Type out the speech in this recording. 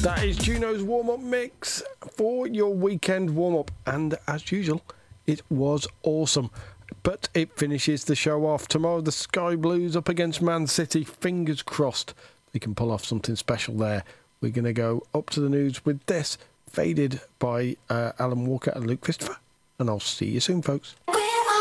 That is Juno's warm-up mix for your weekend warm-up, and as usual, it was awesome. But it finishes the show off. Tomorrow, the Sky Blues up against Man City. Fingers crossed they can pull off something special there. We're going to go up to the news with this, Faded by Alan Walker and Luke Christopher. And I'll see you soon, folks.